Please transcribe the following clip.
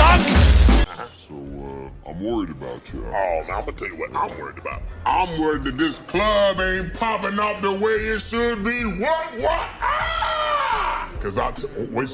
duck! So, I'm worried about you. Oh, man, I'm gonna tell you what I'm worried about. I'm worried that this club ain't popping off the way it should be. What? Ah! Cause wait